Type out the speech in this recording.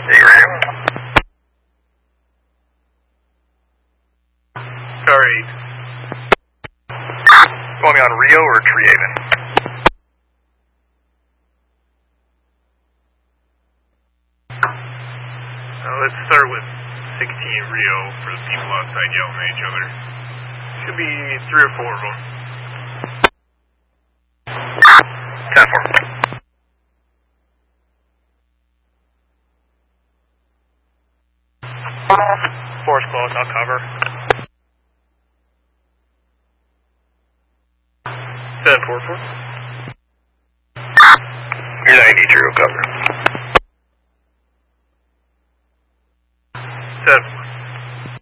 Sorry. Calling me on Rio or Treehaven? Let's start with 16 Rio for the people outside yelling at each other. Should be 3 or 4 of them. 10-4. Four's close, I'll cover. 7-4-4. You're 90, Drew, cover.